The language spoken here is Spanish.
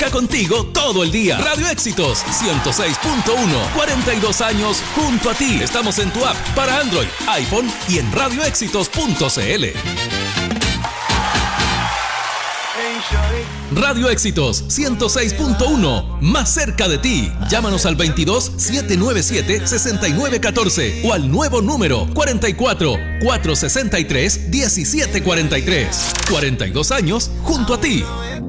Contigo todo el día. Radio Éxitos 106.1. 42 años junto a ti. Estamos en tu app para Android, iPhone y en radioéxitos.cl. Radio Éxitos 106.1. Más cerca de ti. Llámanos al 22 797 6914 o al nuevo número 44 463 1743. 42 años junto a ti.